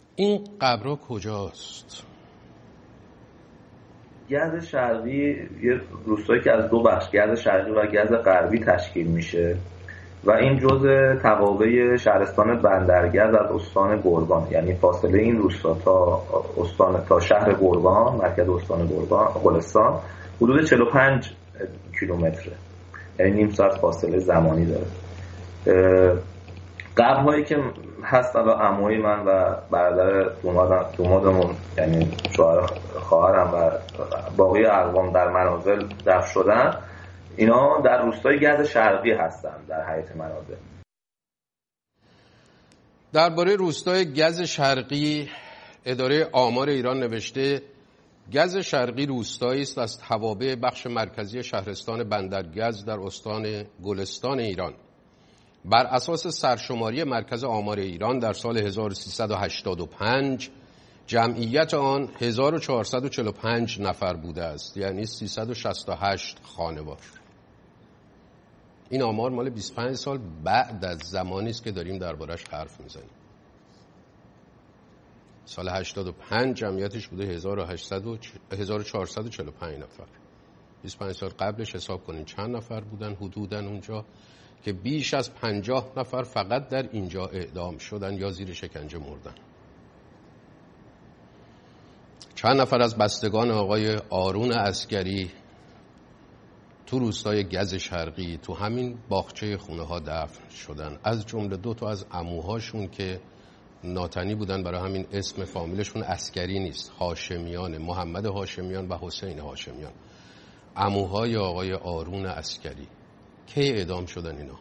این قبرها کجاست؟ گز شرقی یه روستایی که از دو بخش، گز شرقی و گز غربی تشکیل میشه و این جزء توابع شهرستان بندرگز از استان گرگان، یعنی فاصله این روستا تا شهر گرگان، مرکز استان گلستان، حدود 45 کیلومتره، یعنی نیم ساعت فاصله زمانی داره. قبرهایی که هست الان عموی من و برادر دومادمون، یعنی شوهر خواهرم و باقی اقوام در منازل دفن شدن، اینا در روستای گز شرقی هستن در حیاط منازل. درباره روستای گز شرقی اداره آمار ایران نوشته گز شرقی روستایی است از توابع بخش مرکزی شهرستان بندرگز در استان گلستان ایران. بر اساس سرشماری مرکز آمار ایران در سال 1385 جمعیت آن 1445 نفر بوده است، یعنی 368 خانوار. این آمار مال 25 سال بعد از زمانی است که داریم دربارش حرف میزنیم. سال 85 جمعیتش بوده 1445 نفر. 25 سال قبلش حساب کنین چند نفر بودن حدوداً اونجا که بیش از 50 نفر فقط در اینجا اعدام شدن یا زیر شکنجه مردن. چند نفر از بستگان آقای آرون عسکری تو روستای گز شرقی تو همین باغچه خونه ها دفن شدن، از جمله 2 تا از عموهاشون که ناتنی بودن، برای همین اسم فامیلشون عسکری نیست، هاشمیان، محمد هاشمیان و حسین هاشمیان، عموهای آقای آرون عسکری. کی اعدام شدن اینا؟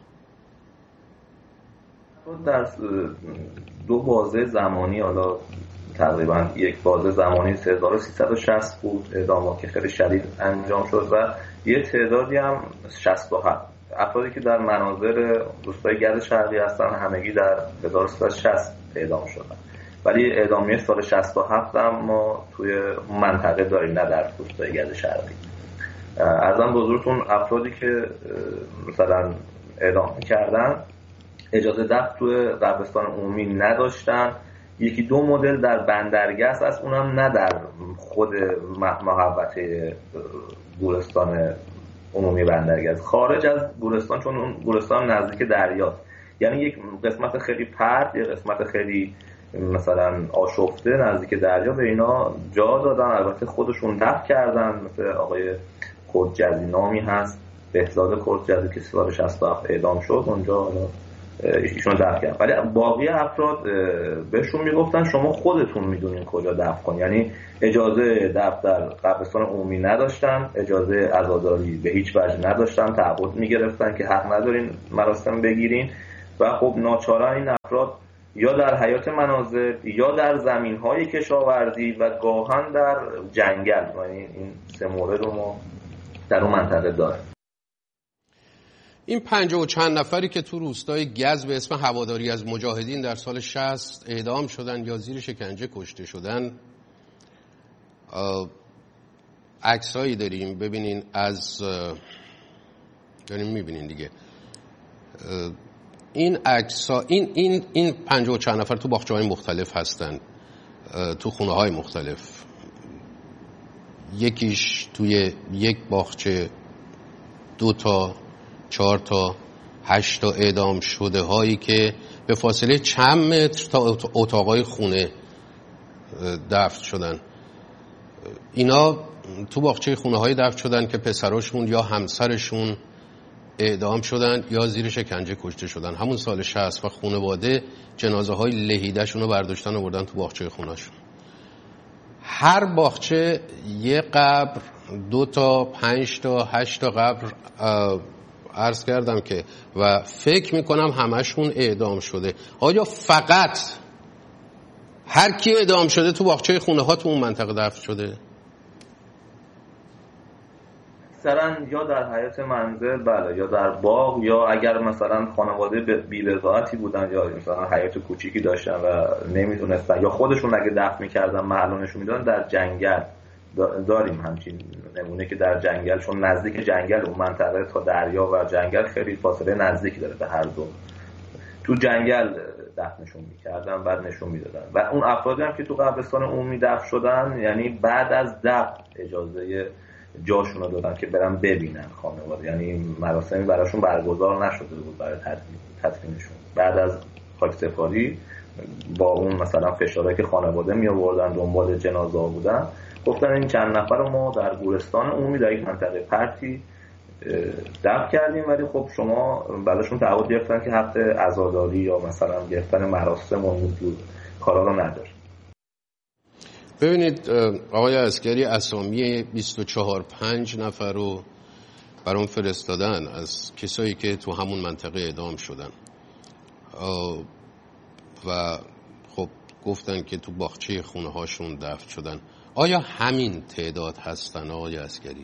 در 2 بازه زمانی، حالا تقریبا یک بازه زمانی 1360 بود اعدامات که خیلی شدید انجام شد و یه تعدادی هم 67 افرادی که در مناظر روستای گز شرقی هستن همگی در 1360 اعدام شدن، ولی اعدامیه سال 67 هم ما توی منطقه داریم، نه در روستای گز شرقی. ارزم به حضورتون افرادی که مثلا اعدام کردن اجازه دفن توی قبرستان عمومی نداشتن. 1-2 مدل در بندرگس است، اونم نه در خود محوطه گورستان عمومی بندرگس، خارج از گورستان، چون اون گورستان نزدیک دریاست، یعنی یک قسمت خیلی پرت، یک قسمت خیلی مثلا آشفته نزدیک دریا به اینا جا دادن. البته خودشون دفن کردن، مثل آقای کردجزی نامی هست، بهزاد کردجزی که سال 67 اعدام شد، اونجا ایشون دفن کردن. ولی باقی افراد بهشون میگفتن شما خودتون میدونین کجا دفن کنین، یعنی اجازه دفن در قبرستان عمومی نداشتن، اجازه عزاداری به هیچ وجه نداشتن، تعهد میگرفتن که حق ندارین مراسم بگیرین و خب ناچارا این افراد یا در حیاط منازل یا در زمین‌های کشاورزی و گاهن در جنگل، یعنی این 3 مورد رو ما در اون منطقه داریم. این 50 و چند نفری که تو روستای گز به اسم هواداری از مجاهدین در سال 60 اعدام شدن یا زیر شکنجه کشته شدن، عکسایی داریم ببینین، از داریم میبینین دیگه این عکس‌ها، این 50 و چند نفر تو باغچه‌های مختلف هستن، تو خونه‌های مختلف. یکیش توی یک باغچه 2 تا 4 تا 8 تا اعدام شده هایی که به فاصله چند متر تا اتاقای خونه دفن شدن. اینا تو باغچه خونه های دفن شدن که پسراشون یا همسرشون اعدام شدن یا زیر شکنجه کشته شدن همون سال 60 و خانواده جنازه های لهیده شون رو برداشتن و بردن تو باغچه خونه شون. هر باغچه یه قبر، 2 تا 5 تا 8 تا قبر عرض کردم که و فکر میکنم همشون اعدام شده. آیا فقط هر کی اعدام شده تو باغچه خونه ها تو اون منطقه دفن شده؟ مثلا یا در حیاط منزل، بله، یا در باغ، یا اگر مثلا خانواده بی‌رضایتی بودن یا مثلا حیاط کوچیکی داشتن و نمیدونستن یا خودشون اگه دفن میکردن محلونشون میدادن در جنگل. داریم همچین نمونه که در جنگل، چون نزدیک جنگل اون منطقه تا دریا و جنگل خیلی فاصله نزدیکی داره به هر دو. تو جنگل دفنشون میکردن بعد نشون میدادن و اون افرادی هم که تو قبرستان عمومی دفن شدن یعنی بعد از دفن اجازه جاشون رو دادن که برن ببینن خانواده، یعنی مراسمی براشون برگزار نشده بود برای تدفینشون. بعد از خاکسپاری با اون مثلا فشارهایی که خانواده می آوردن دنبال جنازه ها بودن، گفتن این چند نفر رو ما در گورستان عمومی در یک منطقه پرتی دفن کردیم، ولی خب شما بعدشون تعهد گرفتن که حق عزاداری یا مثلا گرفتن مراسم و این کارا رو نداره. ببینید آقای عسگری، اسامی 24-5 نفر رو برام فرستادن از کسایی که تو همون منطقه اعدام شدن و خب گفتن که تو باغچه خونه هاشون دفن شدن. آیا همین تعداد هستن آقای عسگری؟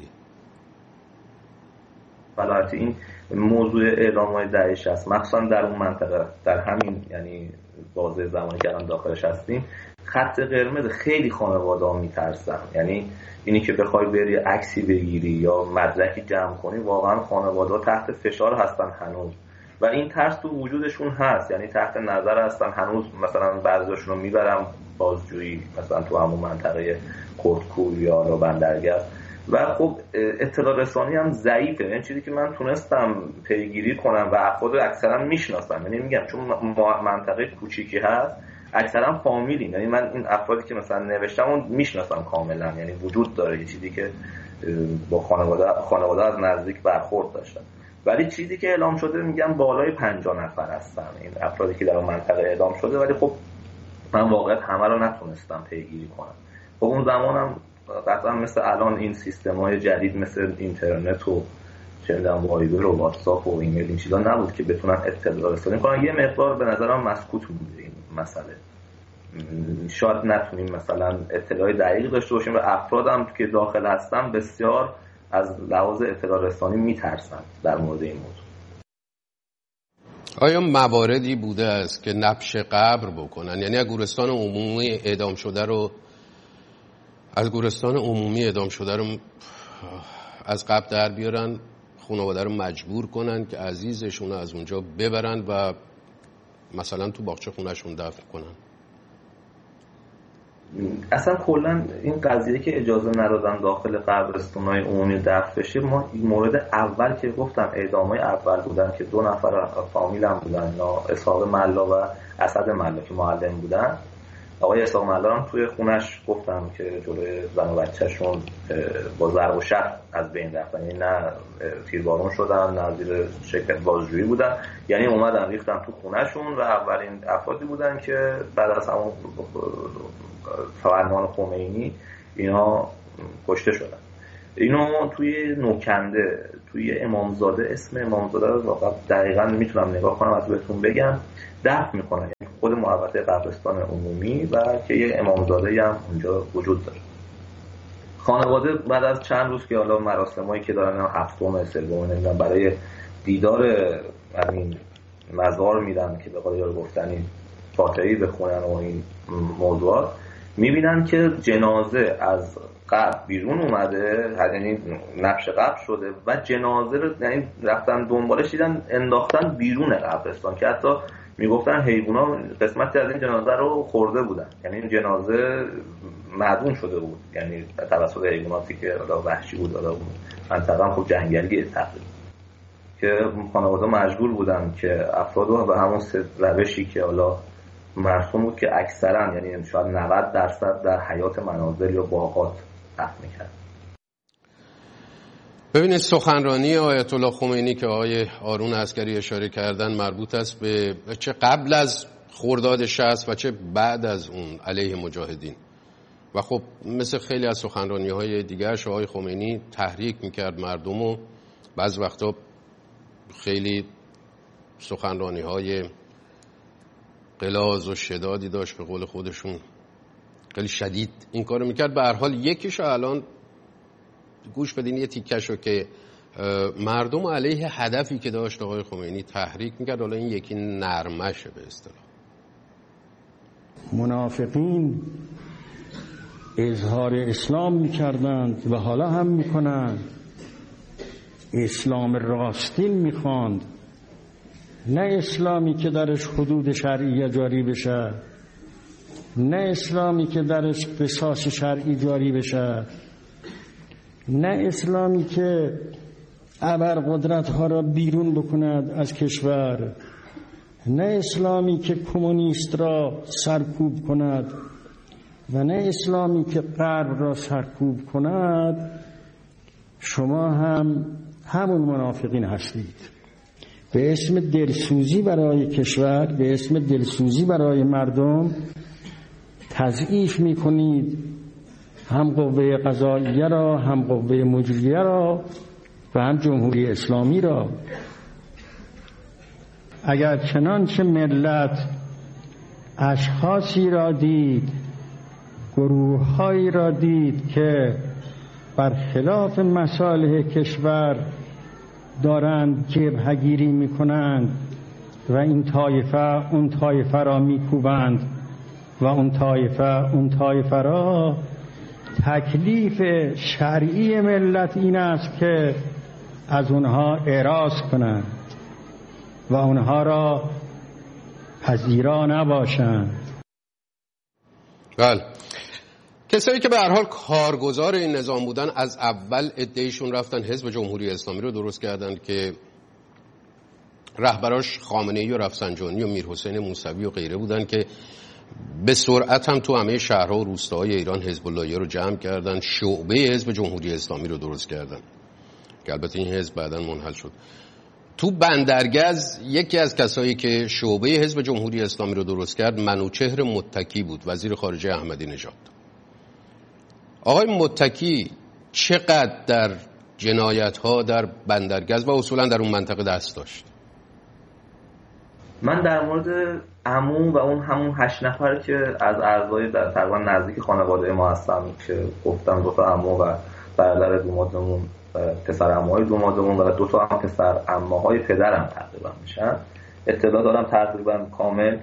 بلکه این موضوع اعدام‌های داعش است، مخصوصا در اون منطقه، در همین یعنی بازه زمانی که الان داخلش هستیم، خط قرمز خیلی خانواده‌ها میترسن. یعنی اینی که بخوای بری عکسی بگیری یا مدرکی جمع کنی، واقعا خانواده‌ها تحت فشار هستن هنوز و این ترس تو وجودشون هست، یعنی تحت نظر هستن هنوز. مثلا بعضیاشون رو میبرن بازجویی مثلا تو همون منطقه کردکور یا بندرگرد و خب اطلاع رسانی هم ضعیفه. این چیزی که من تونستم پیگیری کنم و افراد اکثرا میشناسم، یعنی میگم چون منطقه کوچیکی هست اکثرا فامیلیم، یعنی من این افرادی که مثلا نوشتم اون میشناسم کاملا، یعنی وجود داره یه چیزی که با خانواده از نزدیک برخورد داشتن. ولی چیزی که اعلام شده میگم بالای 50 نفر هستن این افرادی که در اون منطقه اعدام شده، ولی خب من واقعا همه رو نتونستم پیگیری کنم. خب اون زمانم قطعا مثل الان این سیستم‌های جدید مثل اینترنت و چندان وایبر و واتساپ و ایمیل این چیزا نبود که بتونن اطلاع رسانی کنن. یه مقدار به نظرم مسکوت بوده این مسئله. شاید نتونیم مثلا اطلاع دقیق داشته باشیم و افرادم که داخل هستن بسیار از لحاظ اطلاع رسانی میترسن در مورد این موضوع. آیا مواردی بوده است که نبش قبر بکنن؟ یعنی از گورستان عمومی اعدام شده رو از قبر در بیارن، خانواده رو مجبور کنن که عزیزشون رو از اونجا ببرن و مثلا تو باغچه خونهشون دفن کنن؟ اصلا کلا این قضیه که اجازه ندادن داخل قبرستان‌های عمومی دفن بشه، ما مورد اول که گفتم اعدام‌های اول بودن که 2 نفر فامیلم بودن، اسحاق ملا و اسد ملا که معلم بودن. آقای اسحاق ملا هم توی خونش گفتم که جلوی زن و بچه‌شون با ضرب و شتم از بین رفتن، یعنی نه تیربارون شدن نه زیر شکل بازجویی بودن، یعنی اومدن ریختن تو خونهشون و اولین افرادی بودن که بعد از همون فرمان خمینی اینا کشته شدن. اینو توی نوکنده توی امامزاده، اسم امامزاده رو واقعا دقیقاً میتونم نگاه کنم از بهتون بگم، دفن میکنن، یعنی خود محوطه قبرستان عمومی و که یه امامزاده هم اونجا وجود داره. خانواده بعد از چند روز که حالا مراسمایی که دارن هفتم سوم نمیدونم برای دیدار همین مزار میدن که به قول یارو گفتنی فاتحه‌ای بخونن و این موضوعات، میبینن که جنازه از قبر بیرون اومده، یعنی نبش قبر شده و جنازه رو یعنی رفتن دنبالش دیدن انداختن بیرون قبرستان که حتی میگفتن حیونا قسمتی از این جنازه رو خورده بودن، یعنی این جنازه معدوم شده بود، یعنی توسط حیواناتی که وحشی بود. منطقه هم خب جنگلیه تقریبا، که خانواده مجبور بودن که افرادو به همون روشی که حالا مرسوم بود که اکثرا یعنی شاید 90% در حیات منازل یا باغات دفن می‌کردن. ببینید سخنرانی آیت الله خمینی که آقای آرون عسگری اشاره کردن مربوط است به چه قبل از خرداد 60 و چه بعد از اون علیه مجاهدین و خب مثل خیلی از سخنرانی‌های دیگرش آقای خمینی تحریک می‌کرد مردم و بعض وقتا خیلی سخنرانی‌های غلاظ و شدادی داشت، به قول خودشون خیلی شدید این کارو میکرد. به هر حال یکیشو الان گوش بدین، یه تیکشو که مردم علیه هدفی که داشت آقای خمینی تحریک میکرد، حالا این یکی نرمشه به اصطلاح. منافقین اظهار اسلام میکردند و حالا هم میکنند، اسلام راستین میخواند نه اسلامی که درش حدود شرعی جاری بشه، نه اسلامی که درش قصاص شرعی جاری بشه، نه اسلامی که ابرقدرت ها را بیرون بکند از کشور، نه اسلامی که کمونیست را سرکوب کند و نه اسلامی که غرب را سرکوب کند. شما هم همون منافقین هستید. به اسم دلسوزی برای کشور، به اسم دلسوزی برای مردم تضعیف میکنید هم قوه قضاییه را، هم قوه مجریه را و هم جمهوری اسلامی را. اگر چنانچه ملت اشخاصی را دید، گروه‌هایی را دید که برخلاف مصالح کشور دارند جبهه‌گیری می‌کنند و این طایفه اون طایفه را می‌کوبند و اون طایفه را، تکلیف شرعی ملت این است که از اونها اعراض کنند و اونها را پذیرا نباشند. بله، کسایی که به هر حال کارگزار این نظام بودن از اول عده‌ایشون رفتن حزب جمهوری اسلامی رو درست کردن که رهبراش خامنه‌ای و رفسنجانی و میرحسین موسوی و غیره بودن که به سرعت هم تو همه شهرها و روستاهای ایران حزب اللهی رو جمع کردن، شعبه حزب جمهوری اسلامی رو درست کردن که البته این حزب بعداً منحل شد. تو بندرگز یکی از کسایی که شعبه حزب جمهوری اسلامی رو درست کرد منوچهر متکی بود، وزیر خارجه احمدی نژاد. آقای متکی چقدر در جنایت‌ها در بندرگز و اصولا در اون منطقه دست داشت؟ من در مورد عموم و اون همون 8 نفر که از اعضای در تقریبا نزدیک خانواده ما هستن که گفتم 2 تا عمو و برادر دومادمون، پسر عموهای دومادمون و 2 تا هم پسر عموهای پدرم تقریبا میشن، اطلاع دارم تقریبا کامل.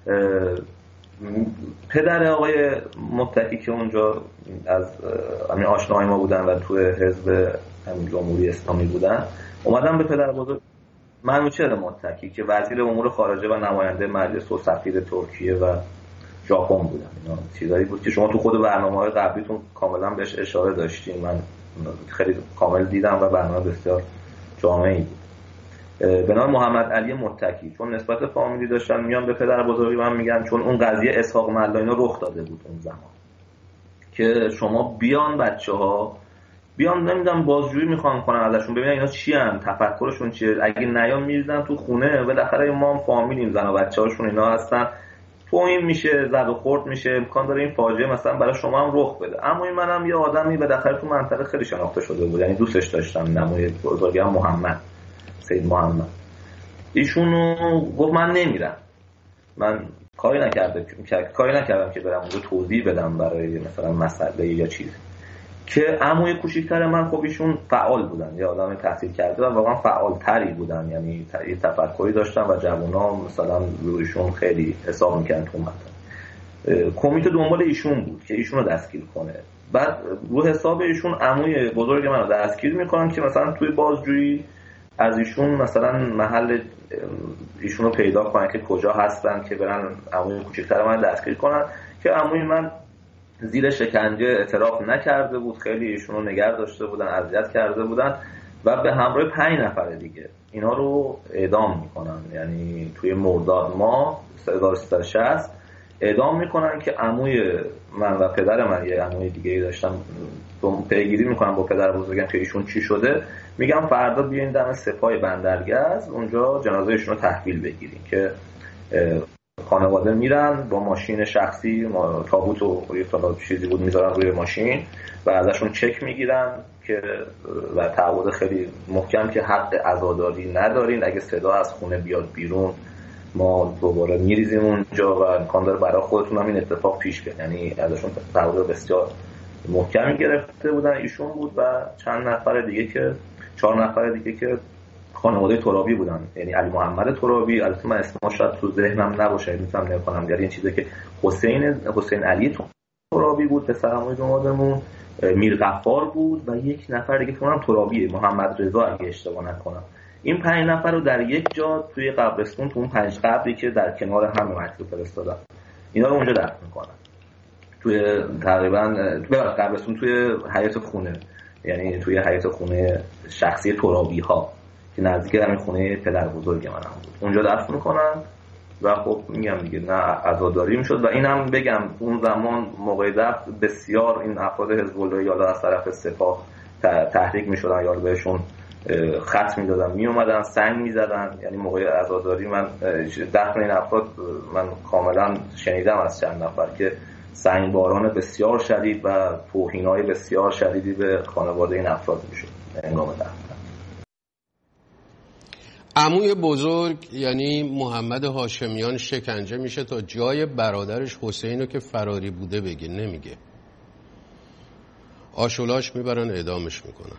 پدر آقای متکی که اونجا از همین آشناهای ما بودن و توی حزب همین جمهوری اسلامی بودن، اومدن به پدر بزرگ منوچهر متکی که وزیر امور خارجه و نماینده مجلس و سفیر ترکیه و ژاپن بودن. اینا چیزایی بود که شما تو خود برنامه‌های قبلیتون کاملا بهش اشاره داشتین، من خیلی کامل دیدم و برنامه بسیار جامعی بود. به نام محمد علی متکی، چون نسبت فامیلی داشتن میان به پدر بزرگی من میگن چون اون قضیه اسحاق ملا اینا رخ داده بود اون زمان که شما بیان بچه‌ها بیان نمیدونم بازجویی میخوان کنن ازشون، ببینن اینا چی ان، تفکرشون چیه، اگه نیام میریزن تو خونه بالاخره ما هم فامیلیم، زن و بچه‌هاشون اینا هستن، توهین میشه، زد و خورد میشه، امکان داره این فاجعه مثلا برای شما هم رخ بده. اما این منم یه آدمی بالاخره تو منطقه خیلی شناخته شده بود، یعنی دوستش داشتم، نمای بزرگم محمد سید محمد. ایشونو گفت من نمیرم، من کاری نکردم که برم اونجا توضیح بدم برای مثلا مسئله یا چیزی. که عموی کوچیک‌تر من خب ایشون فعال بودن، یه آدم تحصیل کرده و واقعا فعالتری بودن، یعنی یه تفکری داشتن و جوونا مثلا رویشون خیلی حساب می‌کردن تو مطلب. کمیته دنبال ایشون بود که ایشون رو دستگیر کنه. بعد رو حساب ایشون عموی بزرگ من رو دستگیر می‌کنن که مثلا توی بازجویی از ایشون مثلا محل ایشون رو پیدا کنن که کجا هستن که برن عموی کوچیک‌تر من دستگیر کنن، که عموی من زیر شکنجه اعتراف نکرده بود، خیلی ایشون رو نگه داشته بودن، اذیت کرده بودن و به همراه 5 نفر دیگه اینا رو اعدام میکنن. یعنی توی مرداد ماه 1360 اعدام میکنن که عموی من و پدر من، یه عموی دیگه داشتم، پیگیری میکنن با پدر بزرگم که ایشون چی شده، میگم فردا بیاین دم سپاه بندرگز اونجا جنازه ایشون رو تحویل بگیریم. که خانواده میرن با ماشین شخصی، تابوت و یه چیزی بود میذارن روی ماشین و ازشون چک میگیرن که و تعهد خیلی محکم که حق عزاداری ندارین، اگه صدا از خونه بیاد بیرون ما دوباره میریزیم اونجا و امکان داره برای خودتون هم این اتفاق پیش بیاد. یعنی ازشون تعهد بسیار محکمی گرفته بودن. ایشون بود و چند نفر دیگه که 4 نفر دیگه که خانواده ترابی بودن، یعنی علی محمد ترابی، البته من اسمش شاید تو ذهنم نباشه میتونم نگاه کنم، یعنی این چیزی که حسین علی ترابی بود پسرعموی دومادمون، میر غفار بود و یک نفر دیگه که اونم ترابیه، محمد رضا اگه اشتباه نکنم، این 5 نفر رو در یک جا توی قبرستون، تو اون 5 قبری که در کنار هم مکتوب فرستادن، اینا رو اونجا دفن میکنن. توی تقریبا قبرستون توی حیاط خونه، یعنی توی حیاط خونه شخصی ترابی ها که نزدیک همین خونه پدر بزرگ منم بود، اونجا دفن میکنن. و خب میگم دیگه نه عزاداری میشد. و اینم بگم اون زمان موقع دفن بسیار این افراد حزب الله یا از طرف سپاه تحریک میشدن یا بهشون خط میدادن، میومدن سنگ میزدن. یعنی موقع عزاداری من دفن این افراد من کاملا شنیدم از چند نفر که سنگ باران بسیار شدید و توهین‌های بسیار شدیدی به خانواده این افراد میشد هنگام دفن. عموی بزرگ یعنی محمد هاشمیان شکنجه میشه تا جای برادرش حسینو که فراری بوده بگه، نمیگه. آشولاش میبرن اعدامش میکنن.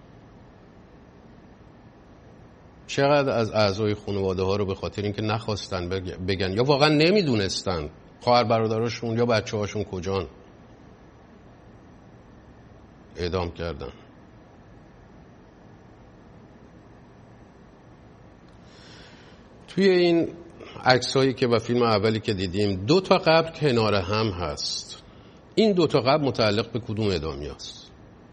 چقدر از اعضای خانواده ها رو به خاطر اینکه نخواستن بگن یا واقعا نمیدونستن خواهر برادرشون یا بچه هاشون کجان اعدام کردن. توی این عکسایی که و فیلم اولی که دیدیم 2 تا قبر کنار هم هست. این 2 تا قبر متعلق به کدوم اعدامی هست؟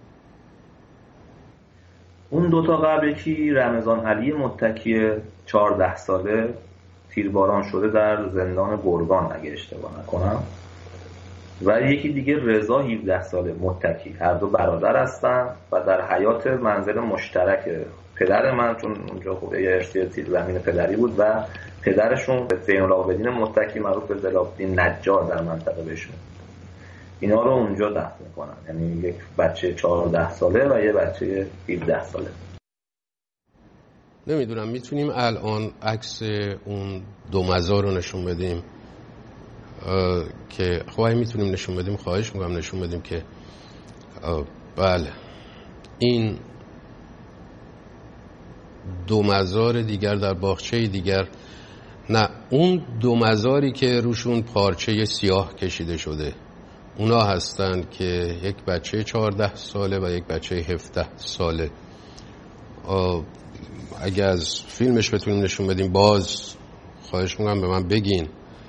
اون 2 تا قبر یکی رمضان علی متکی 14 ساله تیرباران شده در زندان گرگان اگه اشتباه نکنم، و یکی دیگه رضا 17 ساله متکی. هر دو برادر هستن و در حیات منزل مشترک پدر من، چون اونجا خب یه ارثی زمین پدری بود، و پدرشون زین العابدین متکی معروف به زلال‌الدین نجار در منطقه بهشون. اینا رو اونجا دفن میکنن. یعنی یک بچه 14 ساله و یه بچه 17 ساله. نمیدونم میتونیم الان عکس اون 2 مزار رو نشون بدیم که خواهی میتونیم نشون بدیم، خواهش میکنم نشون بدیم که بله این 2 مزار دیگر در باغچه دیگر، نه اون 2 مزاری که روشون پارچه سیاه کشیده شده اونا هستن که یک بچه 14 ساله و یک بچه 17 ساله. اگه از فیلمش بتونیم نشون بدیم باز خواهش میکنم به من بگین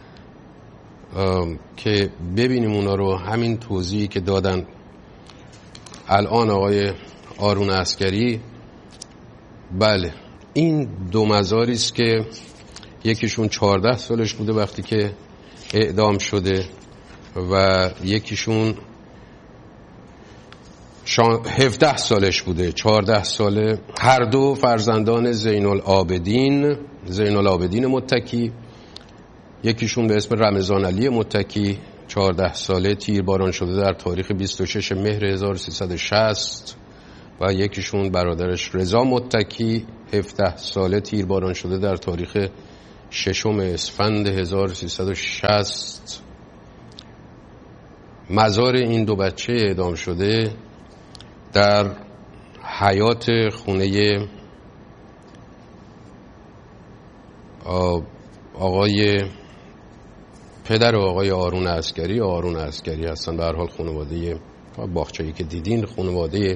که ببینیم اونا رو. همین توضیحی که دادن الان آقای آرون عسکری، بله این 2 مزاری است که یکیشون 14 سالش بوده وقتی که اعدام شده و یکیشون 17 سالش بوده. 14 ساله هر دو فرزندان زین العابدین متکی. یکیشون به اسم رمضان علی متکی 14 ساله تیرباران شده در تاریخ 26 مهر 1360 و یکیشون برادرش رضا متکی 17 ساله تیرباران شده در تاریخ 6 اسفند 1360. مزار این 2 بچه اعدام شده در حیات خونه آقای پدر و آقای آرون عسکری هستن. به هر حال خانواده باغچه‌ای که دیدین خانواده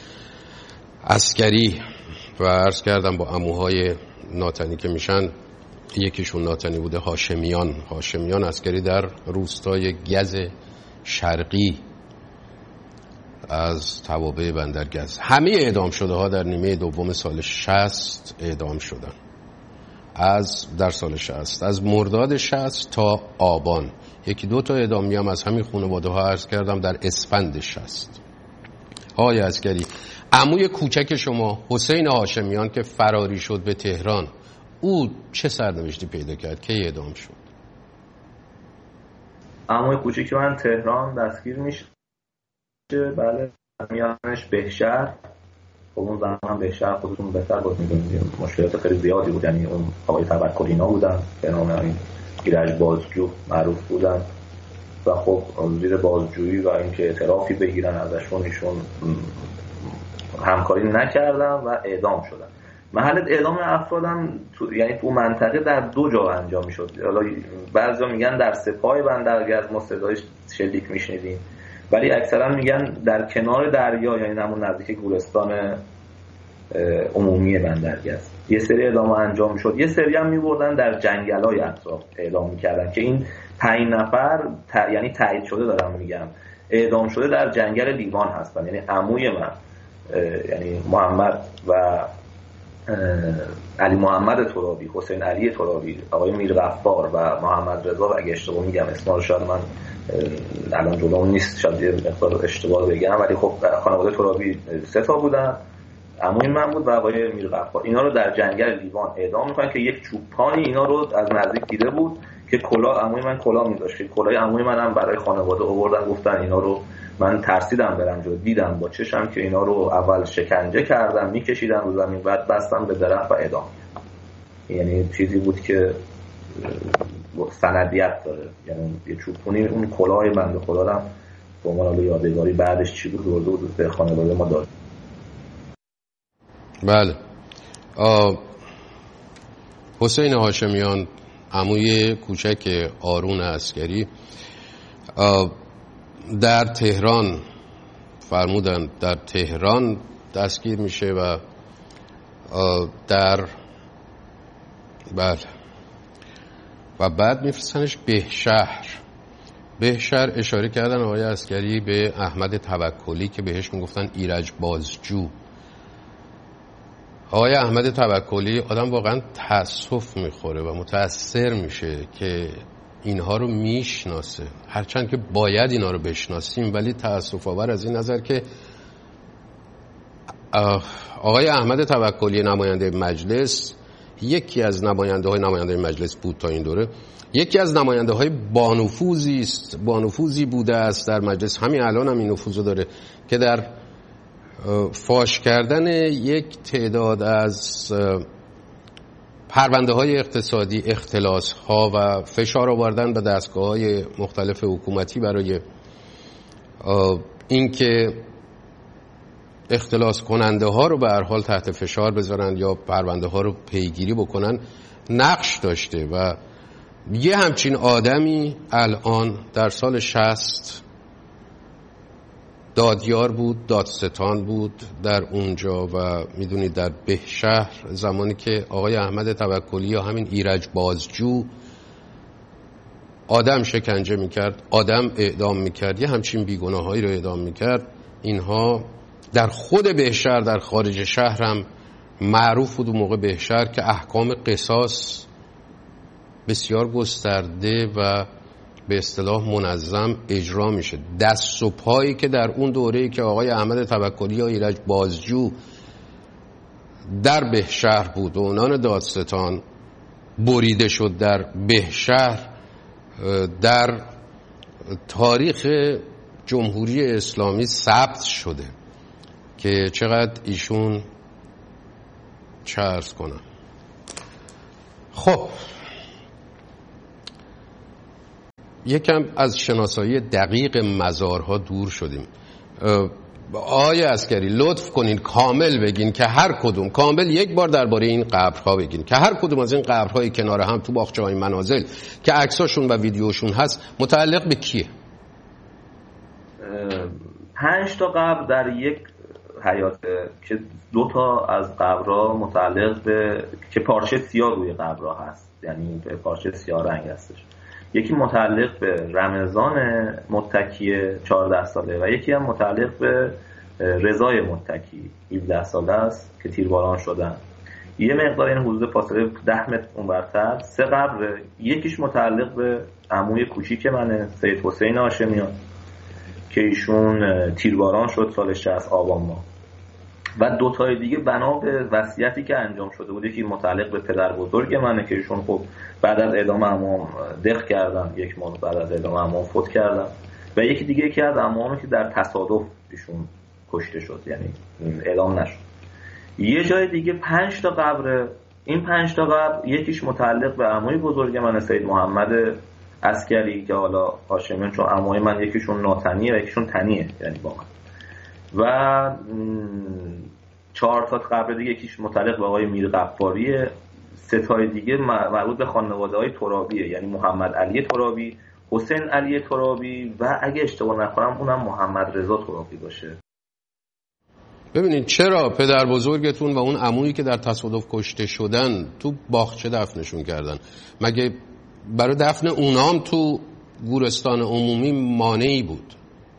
عسکری و عرض کردم با عموهای ناتنی که میشن. یکیشون ناتنی بوده هاشمیان عسکری در روستای گز شرقی از توابع بندر گز. همه اعدام شده ها در نیمه دوم سال 60 اعدام شدن. در سال 60 از مرداد 60 تا آبان. 1-2 تا اعدامی هم از همین خانواده ها عرض کردم در اسفند 60. آقای عسکری، عموی کوچک شما حسین هاشمیان که فراری شد به تهران، او چه سرنوشتی پیدا کرد؟ کی اعدام شد؟ عموی کوچک من تهران دستگیر میشه. بله میانش بهشهر. خب اون زمان بهشهر خودتون بهتر بود میدونید مشکلات خیلی زیادی بود. یعنی اون آقای توکلینا بودن به نام این ایرج بازجو معروف بودن و خب زیر بازجویی و اینکه اعترافی بگیرن ازشون ایشون همکاری نکردن و اعدام شدن. محل اعدام افرادم یعنی تو منطقه در 2 جا انجام میشد. حالا بعضیا میگن در سپاه بندرگز ما صدای شلیک میشنیدیم، ولی اکثرا میگن در کنار دریا، یعنی همون نزدیک گورستان عمومی بندرگس. یه سری اعدام انجام میشد، یه سری هم میبردن در جنگل‌های اطراف اعدام میکردن که این 5 نفر یعنی تایید شده دارم میگم اعدام شده در جنگل لیوان هستن. یعنی عموی من یعنی محمد و علی محمد ترابی، حسین علی ترابی، آقای میرغفار و محمد رضا، و اگه اشتباه میگم اسما رو شاید من الان جلوم نیست، شاید یه مقدار اشتباه بگم، ولی خب خانواده ترابی 3 تا بودن، عموی من بود و آقای میرغفار. اینا رو در جنگل لیوان اعدام میکنن که یک چوپانی اینا رو از نزدیک دیده بود که کلاه عموی من کلاه می‌داشت. کلاه عموی منم برای خانواده آوردن، گفتن اینا رو من ترسیدم برم جلو، دیدم با چشم که اینا رو اول شکنجه کردن، میکشیدن رو زمین، بعد بستن به درخت و اعدام. یعنی چیزی بود که سندیت داره. یعنی یه چوبونی اون کلاه بنده خدا رو به عنوان یادگاری بعدش چی بود برده بود به خانواده ما داد. بله. حسین هاشمیان عموی کوچک آرون عسکری در تهران فرمودن در تهران دستگیر میشه و در بله و بعد میفرستنش بهشهر. اشاره کردن آقای عسکری به احمد توکلی که بهش میگفتن ایرج بازجو. آقای احمد توکلی آدم واقعا تأسف میخوره و متأثر میشه که اینها رو میشناسه، هرچند که باید اینا رو بشناسیم، ولی تأسف آور از این نظر که آقای احمد توکلی نماینده مجلس، یکی از نماینده مجلس بود تا این دوره، یکی از نماینده های بانفوذی بوده است در مجلس، همین الان هم این نفوذ داره که در فاش کردن یک تعداد از پرونده های اقتصادی، اختلاس ها و فشار آوردن به دستگاه های مختلف حکومتی برای اینکه اختلاس کننده ها رو به هر حال تحت فشار بذارن یا پرونده ها رو پیگیری بکنن نقش داشته و یه همچین آدمی الان در سال 60 دادیار بود، دادستان بود در اونجا و میدونید در بهشهر زمانی که آقای احمد توکلی یا همین ایرج بازجو آدم شکنجه میکرد، آدم اعدام میکرد، یه همچین بیگناهایی رو اعدام میکرد، اینها در خود بهشهر، در خارج شهر هم معروف بود اون موقع بهشهر که احکام قصاص بسیار گسترده و به اصطلاح منظم اجرا میشه. دست و پایی که در اون دوره‌ای که آقای احمد توکلی یا ایرج بازجو در بهشهر بود و عنان دادستان بریده شد در بهشهر، در تاریخ جمهوری اسلامی ثبت شده که چقدر ایشون چه عرض کنم. خب یکم از شناسایی دقیق مزارها دور شدیم. آقای عسکری لطف کنین کامل بگین که هر کدوم، کامل یک بار درباره این قبرها بگین که هر کدوم از این قبرهای کنار هم تو باغچه‌های منازل که عکساشون و ویدیوشون هست متعلق به کیه؟ 5 تا قبر در یک حیاته که 2 تا از قبرها متعلق به که پارچه سیاه روی قبرها هست، یعنی به پارچه سیاه رنگ هستش. یکی متعلق به رمضان متکی 14 ساله و یکی هم متعلق به رضای متکی 17 ساله است که تیرباران شدن. یه مقدار این حدود فاصله 10 متر اونورتر 3 قبر، یکیش متعلق به عموی کوچیک منه سید حسین هاشمیان که ایشون تیرباران شد سال 60 آبان ماه، و 2 تای دیگه بنا به وصیتی که انجام شده بود. یکی متعلق به پدر بزرگ منه که ایشون خب بعد از اعدام عموم دق کردن، 1 ماه بعد از اعدام عموم فوت کردن، و یکی دیگه یکی از عمومه که در تصادف ایشون کشته شد، یعنی اعدام نشد. یه جای دیگه 5 تا قبر. این 5 تا قبر یکیش متعلق به عموی بزرگ من سید محمد عسکری که حالا هاشمیان، چون عموی من یکیشون ناتنیه و یکیشون تنیه، یعنی با من، و 4 تا قبر دیگه یکیش متعلق به آقای میرغفاریه، 3 تای دیگه مربوط به خانواده های ترابیه، یعنی محمد علی ترابی، حسین علی ترابی و اگه اشتباه نکنم اونم محمد رضا ترابی باشه. ببینید چرا پدر بزرگتون و اون عمویی که در تصادف کشته شدن تو باغچه دفنشون کردن، مگه برای دفن اونام تو گورستان عمومی مانعی بود؟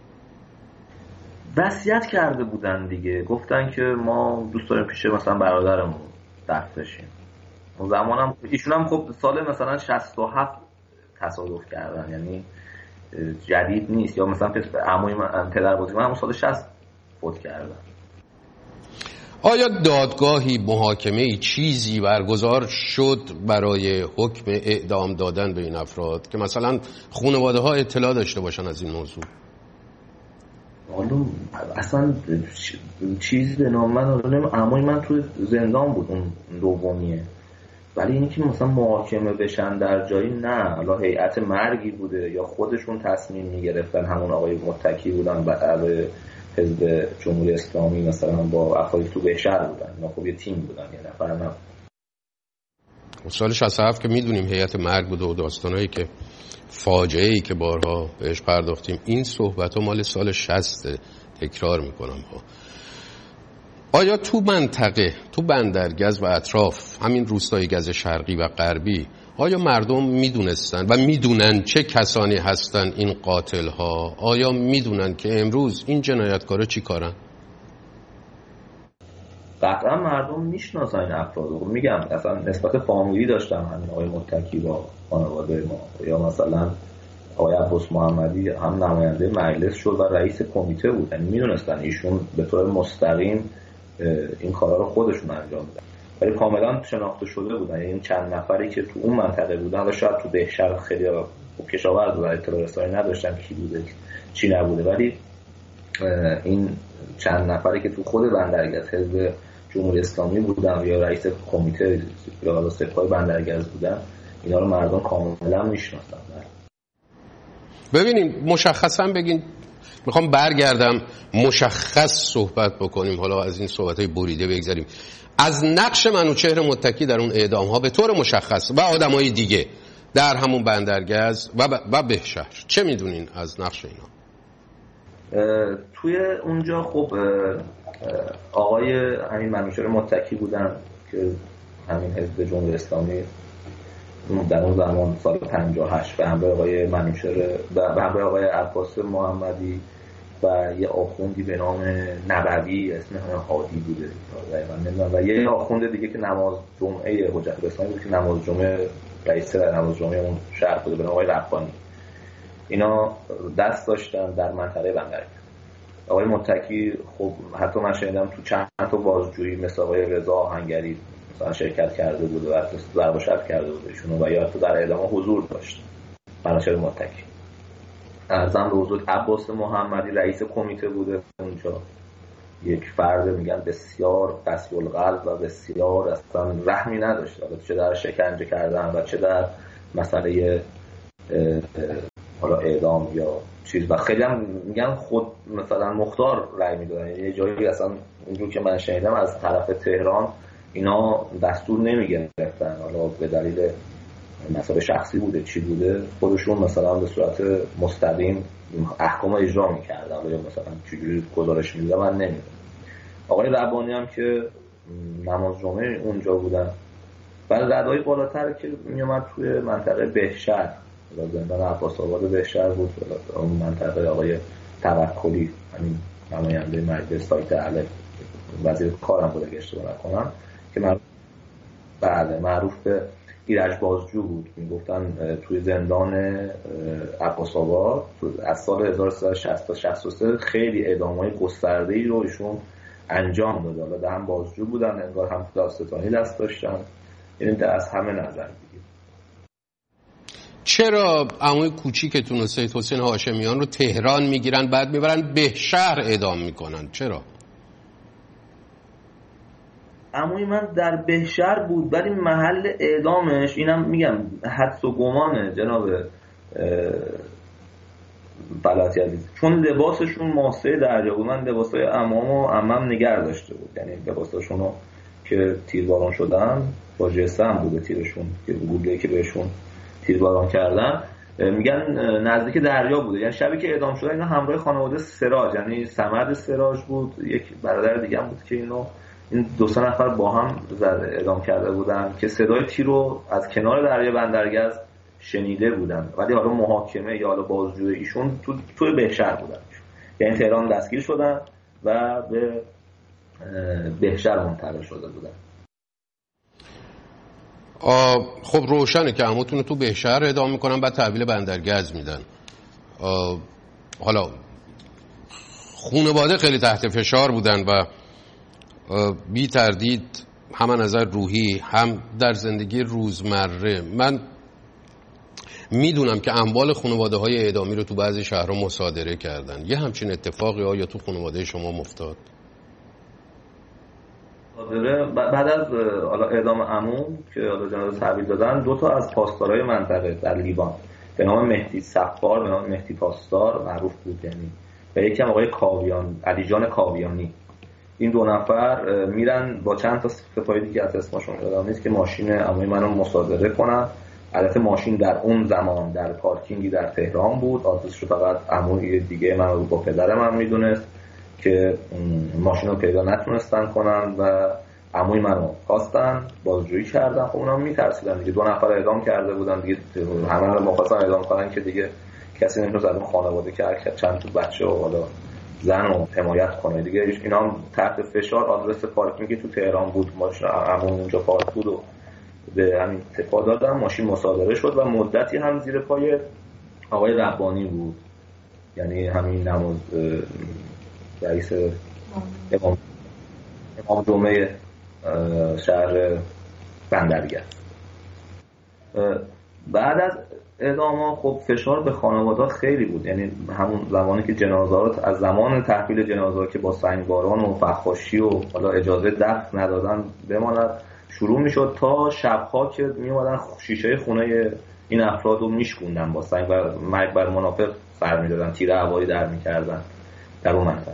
وصیت کرده بودن دیگه، گفتن که ما دوست داریم پیش مثلا برادرمون دفن بشیم. اون زمانم ایشون هم خب سال مثلا 67 تصادف کردن، یعنی جدید نیست. یا مثلا عموی من پدر بزرگ من همون سال 60 فوت کردن. آیا دادگاهی، محاکمه‌ای، چیزی برگزار شد برای حکم اعدام دادن به این افراد که مثلا خانواده ها اطلاع داشته باشن از این موضوع؟ حالا اصلا چیزی به نام من عموی من تو زندان بود اون دومیه، ولی اینی که مثلا محاکمه بشن در جایی نه. حالا هیئت مرگی بوده یا خودشون تصمیم میگرفتن، همون آقای متکی بودن برای حزب جمهوری اسلامی مثلا با افرادی تو بهشهر بودن، اینا خب یه تیم بودن، یه نفر نه. سال 67 که میدونیم هیئت مرگ بوده و داستانایی که فاجعه‌ای که بارها بهش پرداختیم، این صحبت‌ها مال سال 60 تکرار میکنم ها. آیا تو منطقه، تو بندرگز و اطراف همین روستای گز شرقی و غربی، آیا مردم میدونستن و میدونن چه کسانی هستن این قاتل ها؟ آیا میدونن که امروز این جنایتکارا چی کارن؟ قطعا مردم میشناسن این افراد رو. میگم اصلا نسبت فامیلی داشتم همین آقای متکی با خانواده ما، یا مثلا آقای عباس محمدی هم نماینده مجلس شد و رئیس کمیته بود، یعنی میدونستن ایشون به طور مستقیم این کارا رو خودشون انجام میدن، ولی کاملا شناخته شده بودن. یعنی چند نفری که تو اون منطقه بودن و شاید تو بهشهر خیلی کشاورز بودن، اطلاع رسانی نداشتن کی بوده چی نبوده، ولی این چند نفری که تو خود بندرگز حزب جمهوری اسلامی بودن یا رئیس کمیته یا سپاه بندرگز بودن، اینا رو مردم کاملا میشناسن. ببینیم مشخصا بگین، میخوام برگردم مشخص صحبت بکنیم، حالا از این صحبتهای بریده بگذاریم، از نقش منوچهر متکی در اون اعدام ها به طور مشخص و آدمای دیگه در همون بندرگز و بهشهر چه میدونین از نقش اینا؟ توی اونجا خب آقای همین منوچهر متکی بودن که همین حزب جمهوری اسلامی در اون زمان سال 58 به همراه آقای منوچهر به همراه آقای عباس محمدی و یه آخوندی به نام نبوی اسم هادی بوده و یه آخوند دیگه که نماز جمعه حجت الاسلامی بود که نماز جمعه رئیس نماز جمعه اون شهر بوده به نام آقای ربانی، اینا دست داشتن در منطقه بندرگز. آقای متکی خب حتی من شنیدم تو چند تا بازجویی مثل آقای رضا آهنگری مثلا شرکت کرده بود و ضرب و شتم کرده بود ایشونو و یا حتی در اعدام حضور داشت. منوچهر متکی ارزم به حضور عباس محمدی رئیس کمیته بوده اونجا، یک فرد میگن بسیار قسوة القلب و بسیار اصلا رحمی نداشت، چه در شکنجه کردن و چه در مسئله حالا اعدام یا چیز. و خیلی هم میگن خود مثلا مختار رأی میدادن، یه جایی اصلا اونجور که من شنیدم از طرف تهران اینا دستور نمیگرفتن، حالا به دلیل مسئله شخصی بوده چی بوده، خودشون مثلا به صورت مستقیم احکام اجرا میکردن یا مثلا چجوری گزارش میدادن من نمیدونم. آقای ربانی هم که نماز جمعه اونجا بودن. بعد ردای بالاتر که میومد توی منطقه بهشهر، زندان عباس آباد بهشهر بود، اون منطقه آقای توکلی همین نماینده مجلس سایت اهل وزیر کارم بوده که اشتباه نکنم که معروف به ایرج بازجو بود. میگفتن توی زندان عباس آباد از سال 1360 تا 63 خیلی اعدام‌های گسترده‌ای رو ایشون انجام داده، حالا هم بازجو بودن انگار هم دادستانی دست داشتن، یعنی از همه نظر دیگه. چرا عموی کوچیکتون و سید حسین هاشمیان رو تهران میگیرن بعد میبرن بهشهر اعدام میکنن؟ چرا؟ عموی من در بهشهر بود ولی محل اعدامش اینم میگم حدس و گمانه جناب بلاتی عزیز، چون لباسشون ماسه درجا بود. من لباسای عمام و عمم نگر داشته بود، یعنی لباساشون رو که تیرباران شدن با جسم بوده تیرشون که گله‌ای که بهشون تیرباران کردن، میگن نزدیک دریا بوده. یعنی شبی که اعدام شده اینا همراه خانواده سراج، یعنی صمد سراج بود، یک برادر دیگه هم بود که این 2-3 نفر با هم اعدام کرده بودن که صدای تیر رو از کنار دریا بندرگز شنیده بودن، ولی حالا محاکمه یا حالا بازجویی ایشون توی بهشهر بودن. یعنی تهران دستگیر شدن و به بهشهر منتقل شده بودن. خب روشنه که عموتون تو بهشهر اعدام میکنن بعد تحویل بندرگز میدن. حالا خانواده خیلی تحت فشار بودن و بی تردید هم از نظر روحی هم در زندگی روزمره. من میدونم که اموال خانواده های اعدامی رو تو بعضی شهرها مصادره کردن. یه همچین اتفاقی آیا تو خانواده شما افتاد؟ بعد از اعدام عموم که جنازه تحویل دادن، 2 تا از پاسدارای منطقه در لیوان به نام مهدی صفار به نام مهدی پاسدار معروف بود یعنی، و یکی هم آقای کاویان، علی جان کاویانی، این 2 نفر میرن با چند تا سپاهی دیگه از اسمشون یادم نیست که ماشین عموی منو مصادره کنن. البته ماشین در اون زمان در پارکینگی در تهران بود، آدرسش رو فقط عموی دیگه من با پدر من میدونست که ماشین رو پیدا نتونستن کنن و عموی منو خواستن بازجویی کردن. خب اونا میترسیدن دیگه، 2 نفر اعدام کرده بودن دیگه، همه رو مخواستن اعدام کنن که دیگه کسی نمیتونست از اون خانواده که چند تا بچه و حالا زن رو حمایت کنه دیگه. اینا هم تحت فشار، آدرس پارکینگی تو تهران بود، ماشین عموی اونجا پارک بود و به همین تفا دادن، ماشین مصادره شد و مدتی هم زیر پای آقای ربانی بود، یعنی همین نماز رئیس امام جمعه شهر بندرگز. بعد از اعدام خب فشار به خانواده خیلی بود، یعنی همون زمانی که جنازه رو از زمان تحویل جنازه که با سنگباران و فخاشی و حالا اجازه دفن ندادن بماند شروع میشد تا شبها که میومدن شیشه خونه این افراد رو میشکوندن با سنگ و مرگ بر منافق سر میدادن، تیر هوایی در میکردن در اون منطقه.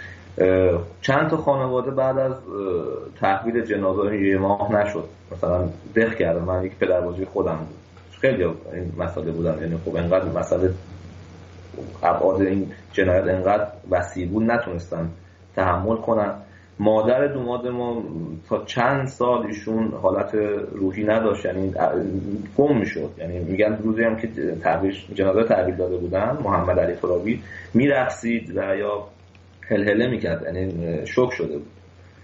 چند تا خانواده بعد از تحویل جنازه یه ماه نشد مثلا دق کردن. من یک پدربزرگ خودم بود، خیلی این مسئله بودن، یعنی خب انقدر مسئله ابعاد این جنایت انقدر وسیع بود نتونستن تحمل کنن. مادر دوماد ما تا چند سال ایشون حالت روحی نداشت، یعنی گم میشد. یعنی میگن روزی هم که جنازه تحویل داده بودن محمد علی ترابی میرقصید و یا هلهله میکرد، یعنی شوک شده بود.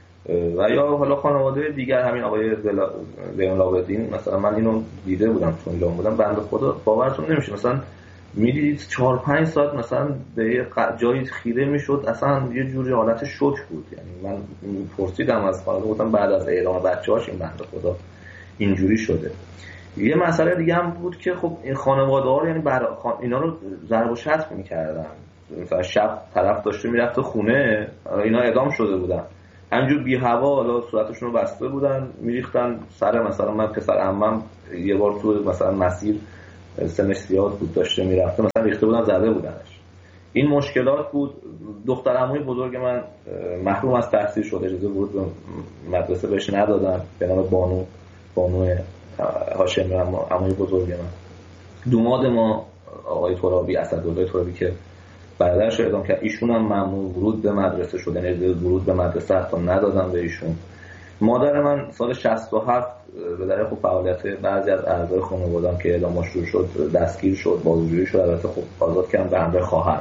و یا حالا خانواده دیگر همین آقای زین العابدین مثلا من اینو دیده بودم چون ایران بودم، بنده خدا باورتون نمیشه مثلا میدید 4-5 ساعت مثلا به یه جایی خیره میشد، اصلا یه جوری حالت شوک بود. یعنی من پرسیدم از خانواده، گفتم بعد از اعدام بچه‌هاش این بنده خدا اینجوری شده. یه مسئله دیگه هم بود که خب این خانواده‌ها رو یعنی اینا رو ضرب و شتم می‌کردن. مثلا شب طرف داشته میرفت خونه، اینا اعدام شده بودن، همینجور بی هوا حالا صورتشون رو بسته بودن میریختن سر مثلا من پسر عمم یه بار تو مثلا مسیر سنش زیاد بود داشته میرفته مثلا ریخته بودن زده بودنش. این مشکلات بود. دختر عموی بزرگ من محروم از تحصیل شد، اجازه ورود به مدرسه بهش ندادن به نام بانو هاشمی عموی بزرگ من. دوماد ما آقای ترابی، اسدالله ترابی که برادرش اعدام کرد، ایشون هم ممنوع ورود به مدرسه شدن، اجازه ورود به مدرسه حتی ندادن به ایشون. مادر من سال 67 به دلیل خب فعالیت بعضی از اعضای خانواده‌ام که اعدام شروع شد دستگیر شد، بازجویی شد، البته خب آزاد کردن به همراه خواهر.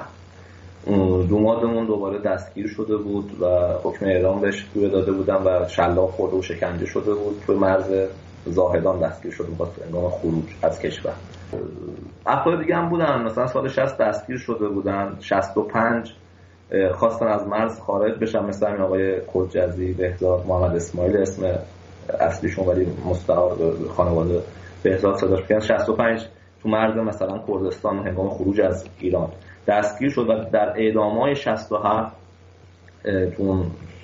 دومادمون دوباره دستگیر شده بود و حکم اعدام بهش داده بودن و شلاق خورده و شکنجه شده بود، توی مرز زاهدان دستگیر شده بود هنگام خروج از کشور. افراد دیگه هم بودن مثلا سال 60 دستگیر شده بودن، 65 خواستن از مرز خارج بشن مثل همین آقای کلجزی، بهزاد، محمد اسماعیل اسم اصلیشون ولی مستعار خانواده بهزاد صداش میکنن. 65 تو مرز مثلا کردستان هنگام خروج از ایران دستگیر شد و در اعدام‌های 67 تو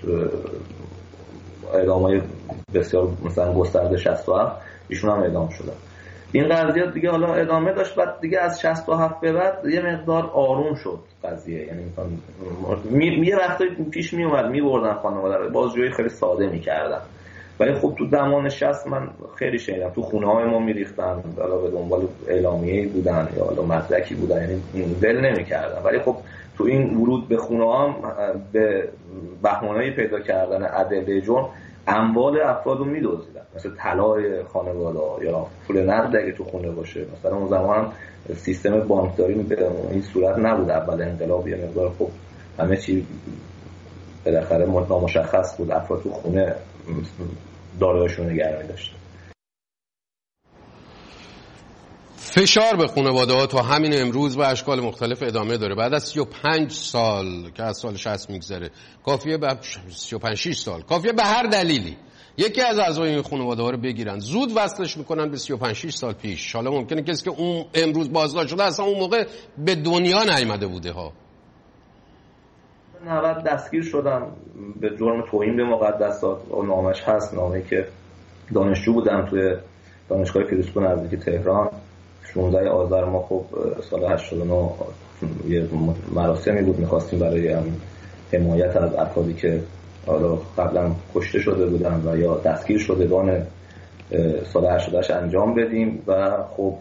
اعدام‌های بسیار مثلا گسترده 67 ایشون هم اعدام شدن. این قضیه دیگه حالا ادامه داشت، بعد دیگه از 67 به بعد یه مقدار آروم شد قضیه. یعنی یه وقتی پیش می اومد می‌بردن خانواده رو، بازجویی خیلی ساده می‌کردن ولی خب تو زمان 60 من خیلی شنیدم تو خونه های ما میریختن، حالا به دنبال اعلامیه‌ای بودن یا حالا مدرکی بودن، یعنی ول نمی‌کردن. ولی خب تو این ورود به خونه هم به بهانه‌ای پیدا کردن ادله جرم اموال افراد رو می‌دزدیدن، مثل طلای خانواده یا پول نقد اگه تو خونه باشه. مثلا اون زمان سیستم بانکداری به این صورت نبود، اول انقلاب یه مقدار خب همه چی بالاخره نامشخص بود، افراد تو خونه دارایی‌شون نگرانی داشتن. فشار به خانواده‌ها تا همین امروز به اشکال مختلف ادامه داره. بعد از 35 سال که از سال 60 میگذره، کافیه به 35-6 سال، کافیه به هر دلیلی یکی از اعضای این خانواده‌ها رو بگیرن، زود وصلش میکنن به 35-6 سال پیش. حالا ممکنه کسی که اون امروز بازداشت شده اصلا اون موقع به دنیا نیامده بوده ها. 90 دستگیر شدم به جرم توهین به مقدسات، اون نامش هست، نامه‌ای که دانشجو بودم توی دانشگاه فیروزکوه نزدیک تهران. 16 آذر ما خب سال 89 یه مراسمی بود، می‌خواستیم برای حمایت از افرادی که حالا قبلا کشته شده بودن و یا دستگیر شدگان سال 88 انجام بدیم و خب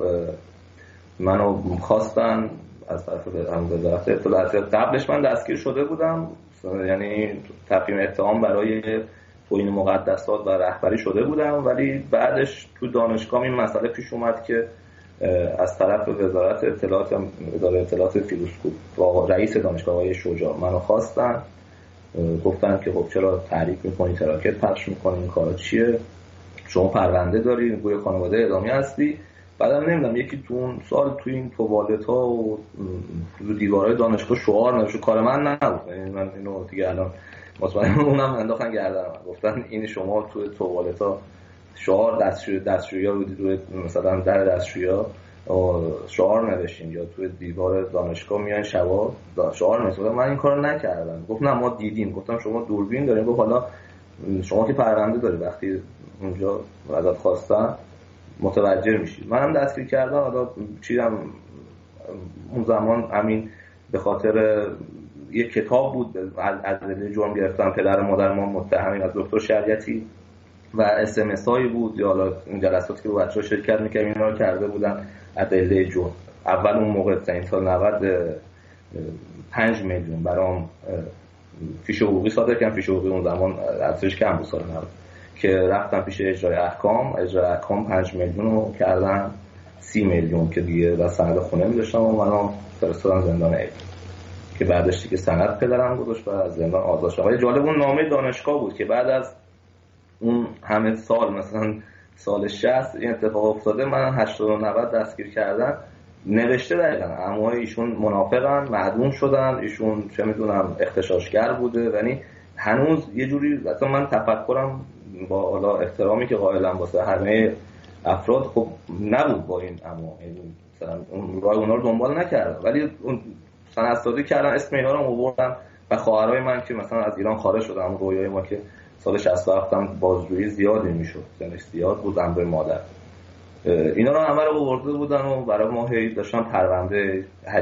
منو خواستن از طرف وزارت اطلاعات. قبلش من دستگیر شده بودم، یعنی تقدیم اتهام برای توهین مقدسات و رهبری شده بودم، ولی بعدش تو دانشگاه این مسئله پیش اومد که از طرف وزارت اطلاعات، اداره اطلاعات فیروزکوه با رئیس دانشگاه آقای شجاع منو خواستن، گفتن که خب چرا تحریک میکنی، تراکت پخش میکنی، این کارا چیه، شما پرونده داری، گوی خانواده اعدامی هستی. بعدم نمیدونم یکی تو اون سال تو این توالت‌ها و تو دیوارهای دانشگاه شعار نوشته، کار من نبود، یعنی من اینو دیگه الان مطمئنم اونم انداختن گردن من، گفتن این شما تو توالت‌ها شعار دستشویی‌ها روی مثلا در دستشویی‌ها شعار نوشتین یا تو دیوار دانشگاه میان شبا شعار نوشتن. من این کارو نکردم. گفت نه ما دیدیم. گفتم شما دوربین دارین؟ گفت حالا شما که پرونده داری، وقتی اونجا ازت خواستن متوجه میشی. منم دستگیر کردم. حالا چیدم اون زمان همین به خاطر یک کتاب بود از جرم گرفتن پدر مادر ما متهمین از دکتر شریعتی و SMS هایی بود یا حالا این جلساتی که با بچه‌ها شرکت می‌کردن اینا رو کرده بودن ادله جرم. اول اون موقع این سال 90 5 میلیون برام فیش حقوقی صادر کردن. فیش حقوقی اون زمان ارزشش کم بود، سال 90 که رفتم پیش اجرای احکام 5 میلیون رو کردن 30 میلیون که دیگه و سند خونه می‌داشتم و منو فرستادن زندان عید که بعدش دیگه سند پدرم گذاشت و از زندان آزاد شدم. ولی جالب اون نامه دانشگاه بود که بعد از اون همه سال، مثلا سال 60 این اتفاق افتاده، من 80 و 90 دستگیر کردن، نوشته دقیقاً عموهای ایشون منافقن، معدوم شدن، ایشون چه میدونم اغتشاشگر بوده. یعنی هنوز یه جوری مثلا من تفکرم با حالا احترامی که قائلم واسه همه افراد خب نبود با این عمو، مثلا اون راه اونا رو دنبال نکردم، ولی اون سندسازی کردن، اسم اینا رو آوردن و خواهرای من که مثلا از ایران خارج شدن، رویای ما که سال 67 هم بازجویی زیادی میشد، سنش زیاد بود، امر مادر، اینا رو همه رو آورده بودن و برای ما هی داشتن پرونده